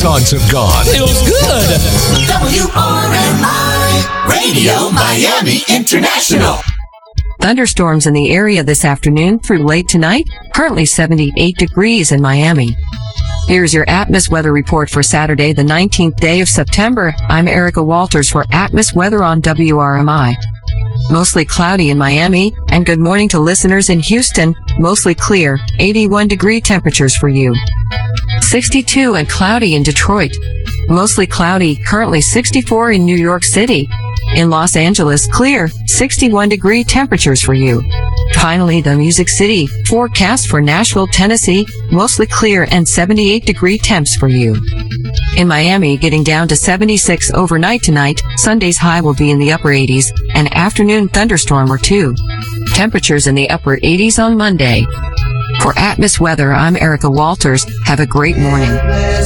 Renaissance of God. Feels good. WRMI Radio Miami International. Thunderstorms in the area this afternoon through late tonight. Currently 78 degrees in Miami. Here's your Atmos weather report for Saturday, the 19th day of September. I'm Erica Walters for Atmos weather on WRMI. Mostly cloudy in Miami, and good morning to listeners in Houston. Mostly clear, 81-degree temperatures for you. 62 and cloudy in Detroit. Mostly cloudy, currently 64 in New York City. In Los Angeles, clear, 61-degree temperatures for you. Finally, the Music City, forecast for Nashville, Tennessee, mostly clear and 78-degree temps for you. In Miami, getting down to 76 overnight tonight. Sunday's high will be in the upper 80s, an afternoon thunderstorm or two. Temperatures in the upper 80s on Monday. For Atmos weather, I'm Erica Walters. Have a great morning.